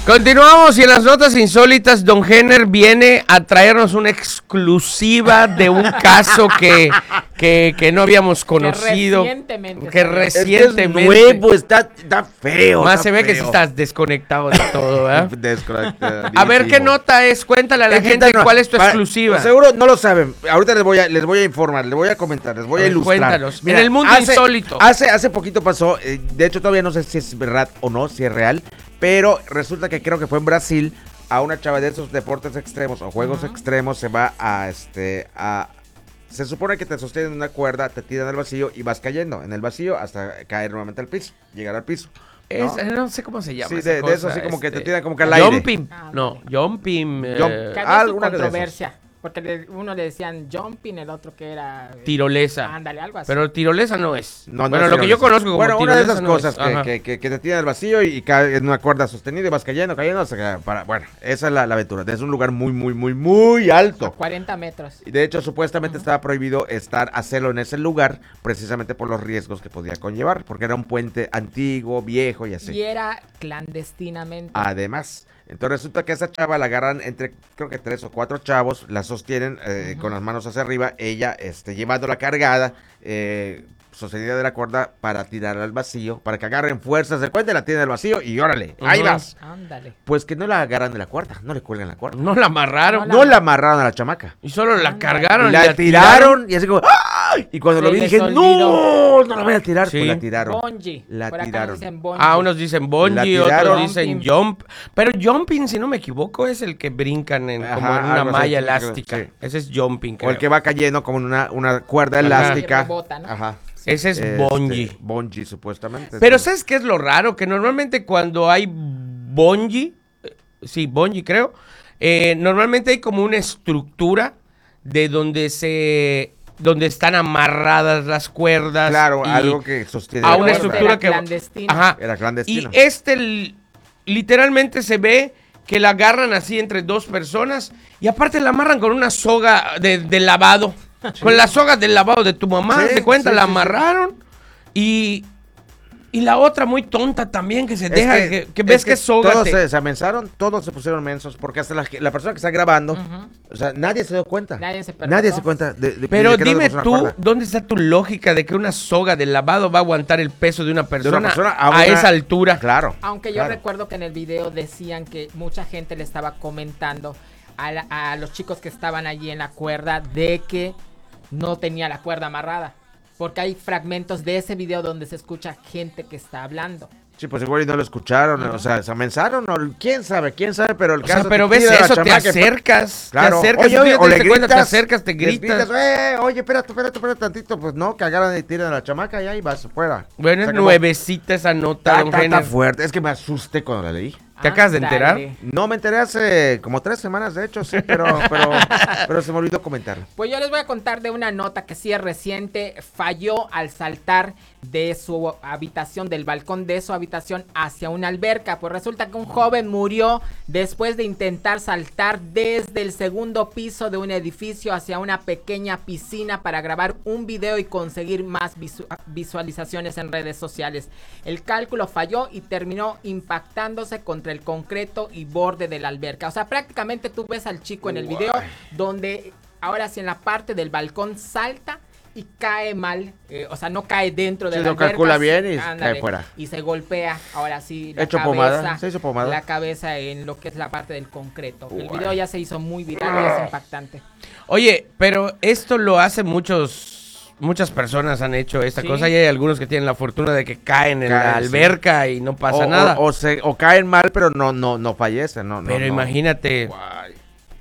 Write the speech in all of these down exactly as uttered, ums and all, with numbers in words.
Continuamos y en las notas insólitas, Don Jenner viene a traernos una exclusiva de un caso que, que, que no habíamos conocido. Que recientemente. Que recientemente. Es, que es nuevo, está, está feo. Más está se ve feo. que sí estás desconectado de todo, ¿verdad? Desconectado. A ver qué nota es, cuéntale a la Es que gente está- cuál es tu para- exclusiva. Seguro no lo saben. Ahorita les voy a, les voy a informar, les voy a comentar, les voy A a, ver, ilustrar. cuéntanos. En el mundo hace, insólito. Hace, hace poquito pasó, eh, de hecho todavía no sé si es verdad o no, si es real, pero resulta que creo que fue en Brasil, a una chava de esos deportes extremos o juegos uh-huh. extremos se va a este a se supone que te sostienen una cuerda, te tiran al vacío y vas cayendo en el vacío hasta caer nuevamente al piso, llegar al piso. ¿No? Es, no sé cómo se llama. Sí, esa de, cosa, de eso así como este, que te tiran como que al aire. Jumping. No, jumping. Eh, Jump. Que había su alguna de controversia. Porque le, uno le decían jumping, el otro que era... Tirolesa. Ándale, algo así. Pero tirolesa no es. No, no bueno, es lo que yo conozco como bueno, una de esas no cosas que, que, que, que te tiran al vacío y, y caes en una cuerda sostenida y vas cayendo, cayendo hasta que para, bueno, esa es la, la aventura. Es un lugar muy, muy, muy, muy alto. A cuarenta metros. Y de hecho, supuestamente uh-huh. estaba prohibido estar, hacerlo en ese lugar, precisamente por los riesgos que podía conllevar, porque era un puente antiguo, viejo y así. Y era clandestinamente. Además, entonces resulta que esa chava la agarran entre, creo que tres o cuatro chavos, la sostienen eh, uh-huh. con las manos hacia arriba, ella este, llevándola cargada, eh, sostenida de la cuerda para tirarla al vacío, para que agarren fuerzas del puente, la tienen al vacío y órale, uh-huh. ahí vas. Ándale. Pues que no la agarran de la cuerda, no le cuelgan la cuerda. No la amarraron. No, no la amarraron a la chamaca. Y solo la Ándale. cargaron. Y la, la tiraron, tiraron y así como ¡ay! Y cuando Se lo vi dije, olvidó. no, no la voy a tirar. Sí. Pues la tiraron. Bungee. La Por acá tiraron. dicen bungee. Ah, unos dicen bungee, La otros tiraron. dicen jump. Pero jumping, si no me equivoco, es el que brincan en, Ajá, como en una algo así, malla sí, elástica. sí. Ese es jumping, O creo. el que va cayendo como en una, una cuerda Ajá. elástica. Y rebota, ¿no? Ajá. Ese es Este, bungee. Bungee, supuestamente. Pero Entonces, ¿sabes qué es lo raro? Que normalmente cuando hay bungee, eh, sí, bungee creo, eh, normalmente hay como una estructura de donde se, donde están amarradas las cuerdas. claro, y algo que sostiene. a la una cuerda. estructura Era que clandestino. Ajá. Era clandestino. Y este l- literalmente se ve que la agarran así entre dos personas y aparte la amarran con una soga de, de lavado. Sí. Con la soga del lavado de tu mamá, Sí, ¿te cuenta? sí, la sí, amarraron y, y la otra muy tonta también que se Es deja, que- que, que ves es que, soga. Todos te- se, se amenazaron, todos se pusieron mensos, porque hasta la, la persona que está grabando, Ujú. o sea, nadie se dio cuenta. Nadie se percató. Nadie se cuenta de, de- Pero de que no le dime puso una tú, cuerda. ¿dónde está tu lógica de que una soga de lavado va a aguantar el peso de una persona, persona a a, una- esa altura? Claro. Aunque yo claro. recuerdo que en el video decían que mucha gente le estaba comentando a, la- a los chicos que estaban allí en la cuerda de que no tenía la cuerda amarrada. Porque hay fragmentos de ese video donde se escucha gente que está hablando. Sí, pues igual y no lo escucharon, Ujú. o sea, se amenazaron, o quién sabe, quién sabe, pero el O caso sea, pero te ves tira la eso, te chamaca y fue- acercas, Claro, te acercas, oye, y tú oye, ya o te le diste cuenta, gritas, te acercas, te les gritas. eh, oye, espérate, espérate, espérate tantito, pues no, que agarran y tiran a la chamaca y ahí vas, fuera. Bueno, O es sea, como- nuevecita esa nota, Está, don está- está Jenner. fuerte, es que me asusté cuando la leí. ¿Te acabas de enterar? Ándale. No me enteré hace como tres semanas, de hecho, sí, pero, pero, pero se me olvidó comentar. Pues yo les voy a contar de una nota que sí es reciente. Falló al saltar de su habitación, del balcón de su habitación hacia una alberca. Pues resulta que un joven murió después de intentar saltar desde el segundo piso de un edificio hacia una pequeña piscina para grabar un video y conseguir más visu- visualizaciones en redes sociales. El cálculo falló y terminó impactándose contra el concreto y borde de la alberca. O sea, prácticamente tú ves al chico en el video donde ahora sí en la parte del balcón salta y cae mal, eh, o sea, no cae dentro de Sí, la lo alberca. calcula bien y ándale, cae fuera. Y se golpea, ahora sí, la Hecho cabeza, pomada, se hizo pomada. la cabeza en lo que es la parte del concreto. El Guay. video ya se hizo muy viral y es impactante. Oye, pero esto lo hacen muchos, muchas personas han hecho esta Sí. cosa y hay algunos que tienen la fortuna de que caen en la Caen, sí. alberca y no pasa o, nada. O, o se, o caen mal, pero no, no, no fallecen, no, no, pero no. imagínate, Guay.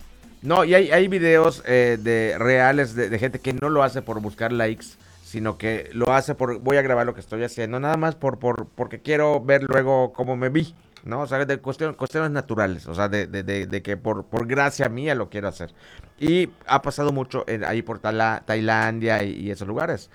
No, y hay, hay videos eh, de reales de, de gente que no lo hace por buscar likes, sino que lo hace por, voy a grabar lo que estoy haciendo, nada más por, por porque quiero ver luego cómo me vi, ¿no? O sea, de cuestión, cuestiones naturales, o sea, de, de, de, de que por, por gracia mía lo quiero hacer. Y ha pasado mucho en, ahí por Tala- Tailandia y, y esos lugares,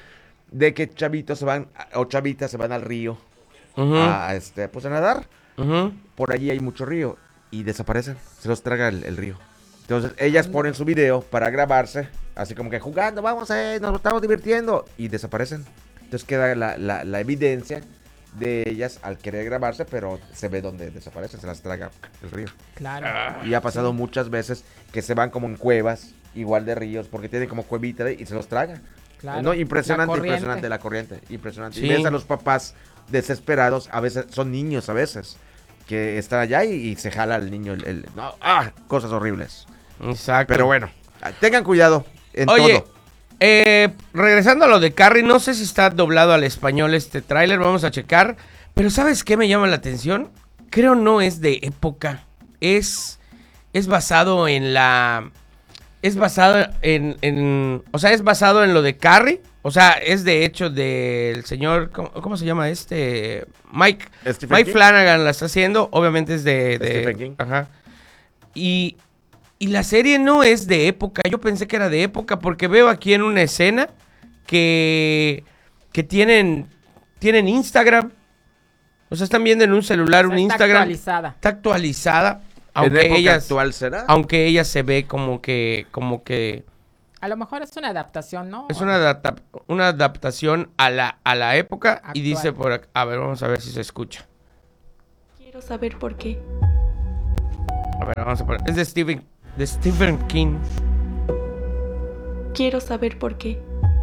de que chavitos se van, o chavitas se van al río ujú, a, este, pues a nadar. ujú. Por allí hay mucho río y desaparecen, se los traga el, el río. Entonces ellas ponen su video para grabarse, así como que jugando, vamos, eh, nos estamos divirtiendo, y desaparecen. Entonces queda la, la, la evidencia de ellas al querer grabarse, pero se ve donde desaparecen, se las traga el río. Claro. Y ha pasado muchas veces que se van como en cuevas, igual de ríos, porque tienen como cuevita y se los traga. Claro. No, impresionante, La corriente. impresionante la corriente, impresionante. Sí. Y ves a los papás desesperados, a veces son niños a veces, que están allá y, y se jala al niño el, el- no, ah, cosas horribles. Exacto. Pero bueno, tengan cuidado en Oye, todo. eh, regresando a lo de Carrie, no sé si está doblado al español este tráiler, vamos a checar. Pero ¿sabes qué me llama la atención? Creo no es de época, es, es basado en la... Es basado en, en... O sea, es basado en lo de Carrie. O sea, es de hecho del señor... ¿Cómo, cómo se llama este? Mike. Stephen Mike King. Flanagan la está haciendo. Obviamente es de... de Stephen King. Ajá. Y, y la serie no es de época. Yo pensé que era de época porque veo aquí en una escena que... Que tienen... Tienen Instagram. O sea, están viendo en un celular O sea, un está Instagram. actualizada. Está actualizada. ¿En Aunque época ella, actual será? aunque ella se ve como que, como que A lo mejor es una adaptación, ¿no? es una, adapta- una adaptación a la, a la época y Actual. dice por acá, a ver, vamos a ver si se escucha. Quiero saber por qué. A ver, vamos a poner, es de Stephen, de Stephen King. Quiero saber por qué.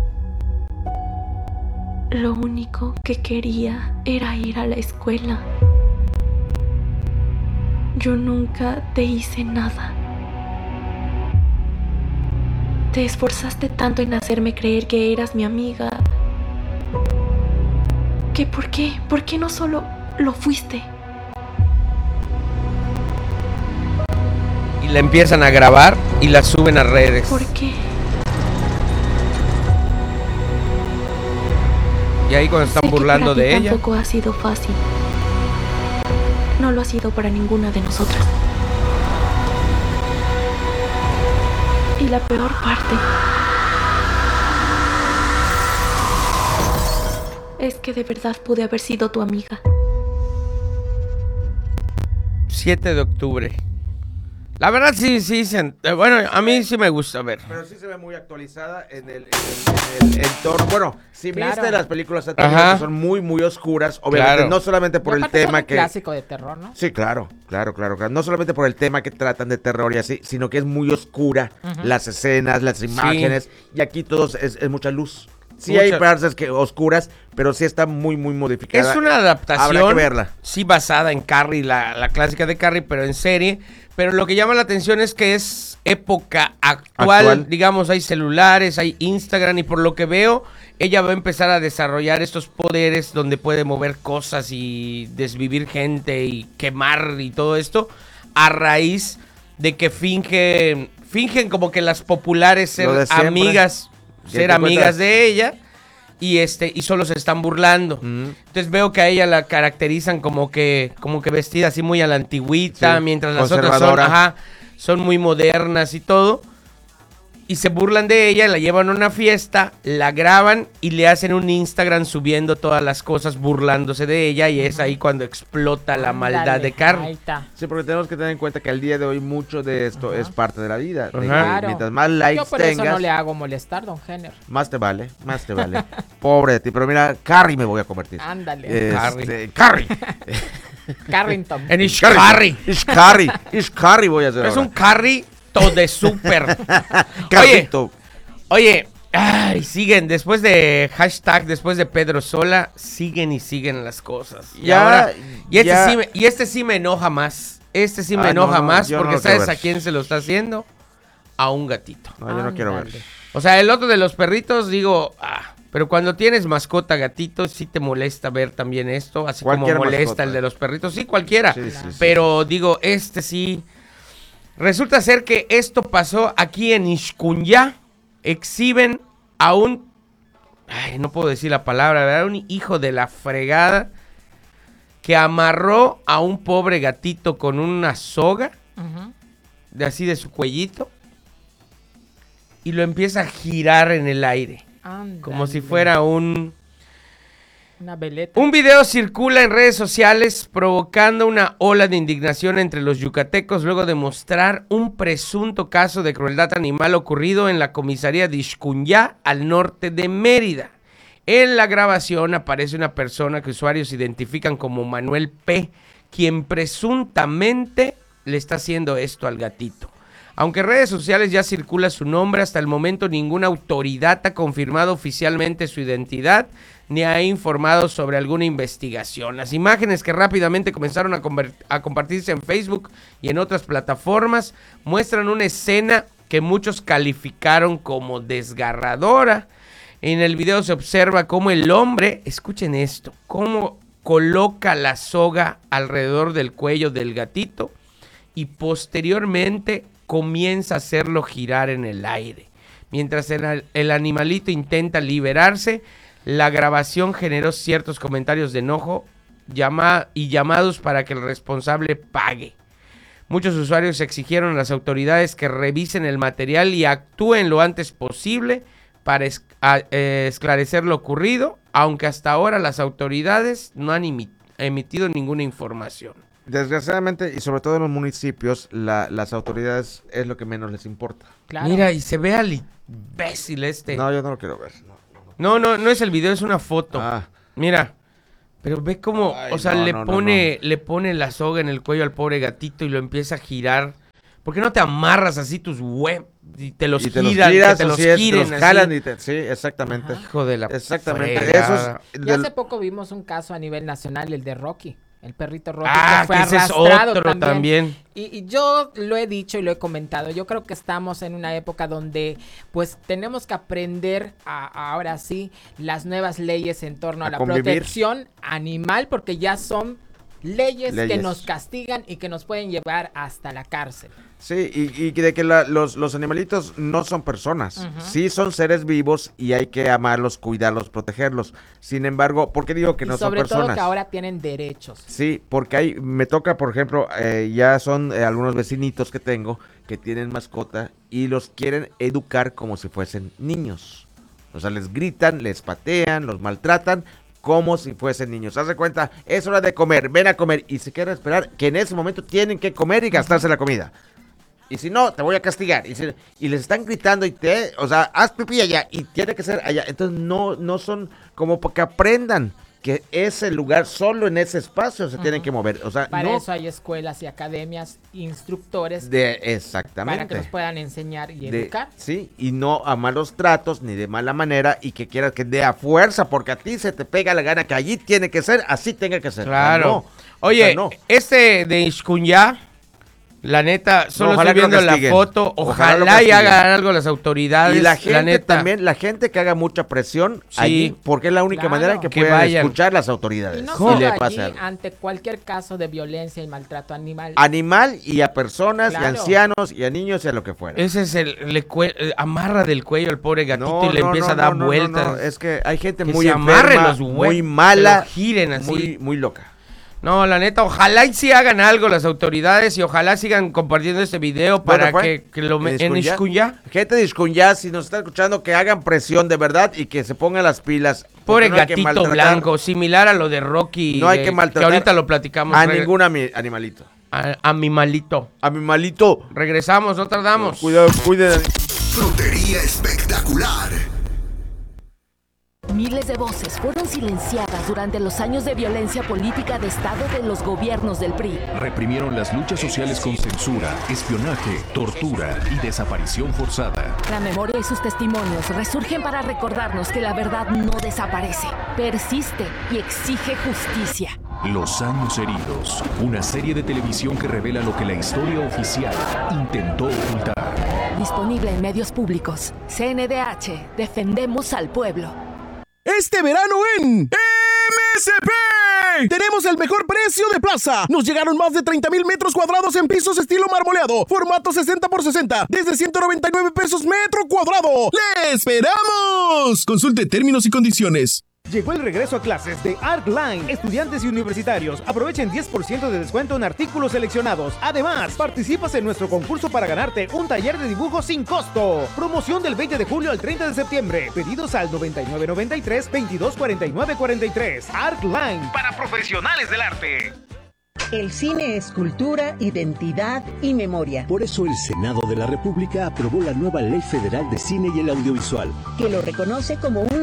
Lo único que quería era ir a la escuela. Yo nunca te hice nada. Te esforzaste tanto en hacerme creer que eras mi amiga. ¿Que por qué? ¿Por qué no solo lo fuiste? Y la empiezan a grabar y la suben a redes. ¿Por qué? Y ahí cuando Sé están que burlando para ti de ella. tampoco ha sido fácil. No lo ha sido para ninguna de nosotras. Y la peor parte es que de verdad pude haber sido tu amiga. siete de octubre. La verdad sí, sí, se- eh, bueno, a mí sí me gusta ver. Pero sí se ve muy actualizada en el, en el- en el entorno. Bueno, si Claro. viste las películas anteriores Ajá. que son muy, muy oscuras, obviamente, Claro. no solamente por Y el aparte son tema un que... clásico de terror, ¿no? Sí, claro, claro, claro, claro. No solamente por el tema que tratan de terror y así, sino que es muy oscura las escenas, las imágenes, y aquí todos es, es mucha luz. Sí Mucha- hay partes que oscuras, pero sí está muy, muy modificada. Es una adaptación, Habrá que verla. sí, basada en Carrie, la, la clásica de Carrie, pero en serie. Pero lo que llama la atención es que es época actual, Actual. digamos, hay celulares, hay Instagram, y por lo que veo, ella va a empezar a desarrollar estos poderes donde puede mover cosas y desvivir gente y quemar y todo esto, a raíz de que fingen, fingen como que las populares ser Lo de siempre. amigas, Ya ser te amigas cuentas. de ella. Y este, y solo se están burlando. Ujú. Entonces veo que a ella la caracterizan como que, como que vestida así muy a la antigüita, Sí, mientras las otras son, conservadora. ajá, son muy modernas y todo. Y se burlan de ella, la llevan a una fiesta, la graban y le hacen un Instagram subiendo todas las cosas burlándose de ella, y es ahí cuando explota la maldad Ándale, de Ahí Carrie. está. Sí, porque tenemos que tener en cuenta que al día de hoy mucho de esto Ajá. es parte de la vida. De que Claro. Mientras más likes Yo por eso tengas, no le hago molestar, don Jenner. más te vale, más te vale. Pobre de ti, pero mira, Carrie me voy a convertir. Ándale. Este, Carrie. Carrington. En Ish Carrie. Ish Carrie. Ish Carrie voy a hacer Es ahora. un Carrie todo de súper. Oye, Carrito. Oye, ay, siguen, después de hashtag, después de Pedro Sola, siguen y siguen las cosas. Y Ya, ahora, y este, ya. sí me, y este sí me enoja más. Este sí me Ah, no, enoja no, más yo no porque lo quiero ¿sabes ver. a quién se lo está haciendo? A un gatito. No, yo no quiero ver. Ándale. O sea, el otro de los perritos, digo, ah, pero cuando tienes mascota gatito, sí te molesta ver también esto, así Cualquier como molesta mascota. el de los perritos, sí, cualquiera. Sí, sí, sí. Pero digo, este sí. Resulta ser que esto pasó aquí en Ixcunyá. Exhiben a un, ay, no puedo decir la palabra, ¿verdad? Un hijo de la fregada que amarró a un pobre gatito con una soga, Ujú. de así de su cuellito, y lo empieza a girar en el aire, como si Ándale. fuera un... Una veleta. Un video circula en redes sociales provocando una ola de indignación entre los yucatecos luego de mostrar un presunto caso de crueldad animal ocurrido en la comisaría de Ixcunyá, al norte de Mérida. En la grabación aparece una persona que usuarios identifican como Manuel P., quien presuntamente le está haciendo esto al gatito. Aunque en redes sociales ya circula su nombre, hasta el momento ninguna autoridad ha confirmado oficialmente su identidad ni ha informado sobre alguna investigación. Las imágenes que rápidamente comenzaron a, a compartirse en Facebook y en otras plataformas muestran una escena que muchos calificaron como desgarradora. En el video se observa cómo el hombre, escuchen esto, cómo coloca la soga alrededor del cuello del gatito y posteriormente comienza a hacerlo girar en el aire. Mientras el, el animalito intenta liberarse, la grabación generó ciertos comentarios de enojo llama, y llamados para que el responsable pague. Muchos usuarios exigieron a las autoridades que revisen el material y actúen lo antes posible para es, a, eh, esclarecer lo ocurrido, aunque hasta ahora las autoridades no han imi- emitido ninguna información. Desgraciadamente, y sobre todo en los municipios, la, las autoridades es lo que menos les importa. Claro. Mira, y se ve al imbécil este. No, yo no lo quiero ver. No, No, no, no es el video, es una foto. Ah. Mira, pero ve cómo, Ay, o sea, no, le no, no, pone, le pone la soga en el cuello al pobre gatito y lo empieza a girar. ¿Por qué no te amarras así tus web y te los y te giran, los giras, que te o los sí es, giren los así? jalan y te, sí, exactamente. Ajá. Hijo de la Exactamente. fregada. Eso es Y del- hace poco vimos un caso a nivel nacional, el de Rocky, el perrito Rocky, Ah, que fue que ese es arrastrado otro también. también. Y, y yo lo he dicho y lo he comentado, yo creo que estamos en una época donde pues tenemos que aprender a, a ahora sí las nuevas leyes en torno a, A la convivir. protección animal, porque ya son leyes, Leyes. que nos castigan y que nos pueden llevar hasta la cárcel. Sí, y, y de que la- los, los animalitos no son personas, Ujú. sí son seres vivos y hay que amarlos, cuidarlos, protegerlos. Sin embargo, ¿por qué digo que Y no son sobre todo personas? que ahora tienen derechos. Sí, porque hay, me toca, por ejemplo, eh, ya son eh, algunos vecinitos que tengo que tienen mascota y los quieren educar como si fuesen niños. O sea, les gritan, les patean, los maltratan como si fuesen niños. Haz de cuenta, es hora de comer, ven a comer y se quieren esperar que en ese momento tienen que comer y gastarse la comida. Y si no, te voy a castigar. Y, si- y les están gritando y te, o sea, haz pipí allá y tiene que ser allá. Entonces no, no son como para que aprendan que ese lugar, solo en ese espacio se tienen que mover. O sea, Para no eso hay escuelas y academias, instructores, de exactamente. para que nos puedan enseñar y De- educar. sí, y no a malos tratos ni de mala manera y que quieras que dé a fuerza porque a ti se te pega la gana que allí tiene que ser, así tenga que ser. Claro. No, Oye, o sea, no. este de Ixcunyá, la neta, solo ojalá estoy que lo viendo la castiguen. foto. Ojalá lo Ojalá y castiguen. hagan algo las autoridades. Y la gente neta. también, la gente que haga mucha presión Sí. allí, porque es la única Claro. manera que, Que puedan vayan. escuchar las autoridades. Y no Y solo le allí, pase algo. ante cualquier caso de violencia y maltrato animal. Animal y a personas y a Claro. ancianos y a niños y a lo que fuera. Ese es el, le cue- eh, amarra del cuello al pobre gatito No, y le no, empieza no, a dar no, no, vueltas. no, no, es que hay gente Que muy se amarre enferma, los huevos, muy que mala, lo giren así. muy, muy loca. No, la neta, ojalá y sí hagan algo las autoridades y ojalá sigan compartiendo este video para ¿Dónde fue? que, que lo me- ¿En en Ixcunyá? Ixcunyá. Gente de Ixcunyá, si nos está escuchando, que hagan presión de verdad y que se pongan las pilas. Pobre porque no hay que gatito maltratar blanco, similar a lo de Rocky. No hay de- que maltratar ahorita lo platicamos. a Re- ningún ami- animalito. A, a mi malito. A mi malito. Regresamos, no tardamos. Cuidado, cuiden. Frutería espectacular. Miles de voces fueron silenciadas durante los años de violencia política de Estado de los gobiernos del P R I. Reprimieron las luchas sociales con censura, espionaje, tortura y desaparición forzada. La memoria y sus testimonios resurgen para recordarnos que la verdad no desaparece, persiste y exige justicia. Los años heridos, una serie de televisión que revela lo que la historia oficial intentó ocultar. Disponible en medios públicos. C N D H, defendemos al pueblo. Este verano en M S P tenemos el mejor precio de plaza. Nos llegaron más de treinta mil metros cuadrados en pisos estilo marmoleado, formato sesenta por sesenta, desde ciento noventa y nueve pesos metro cuadrado. ¡Le esperamos! Consulte términos y condiciones. Llegó el regreso a clases de ArtLine. Estudiantes y universitarios aprovechen diez por ciento de descuento en artículos seleccionados. Además, participas en nuestro concurso para ganarte un taller de dibujo sin costo. Promoción del veinte de julio al treinta de septiembre. Pedidos al noventa y nueve noventa y tres, veintidós cuarenta y nueve cuarenta y tres. ArtLine, para profesionales del arte. El cine es cultura, identidad y memoria. Por eso el Senado de la República aprobó la nueva Ley Federal de Cine y el Audiovisual, que lo reconoce como un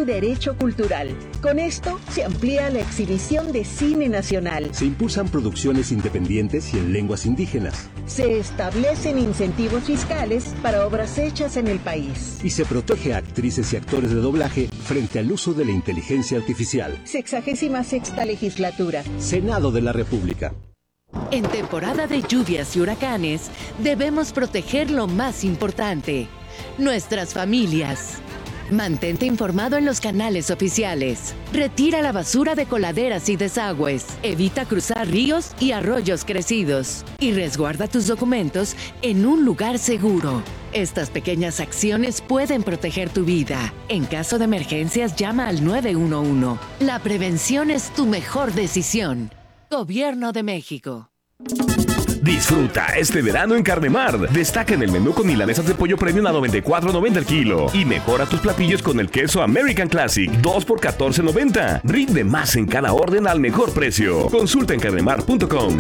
un derecho cultural. Con esto se amplía la exhibición de cine nacional. Se impulsan producciones independientes y en lenguas indígenas. Se establecen incentivos fiscales para obras hechas en el país. Y se protege a actrices y actores de doblaje frente al uso de la inteligencia artificial. Sexagésima sexta legislatura. Senado de la República. En temporada de lluvias y huracanes, debemos proteger lo más importante, nuestras familias. Mantente informado en los canales oficiales. Retira la basura de coladeras y desagües. Evita cruzar ríos y arroyos crecidos. Y resguarda tus documentos en un lugar seguro. Estas pequeñas acciones pueden proteger tu vida. En caso de emergencias, llama al nueve uno uno. La prevención es tu mejor decisión. Gobierno de México. Disfruta este verano en Carnemar. Destaca en el menú con milanesas de pollo premium a noventa y cuatro noventa el kilo. Y mejora tus platillos con el queso American Classic, dos por catorce noventa. Rinde más en cada orden al mejor precio. Consulta en carnemar punto com.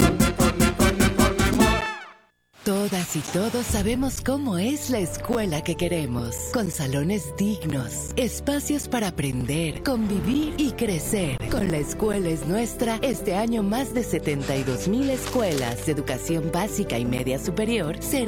Todas y todos sabemos cómo es la escuela que queremos, con salones dignos, espacios para aprender, convivir y crecer. Con La Escuela es Nuestra, este año más de setenta y dos mil escuelas de educación básica y media superior serán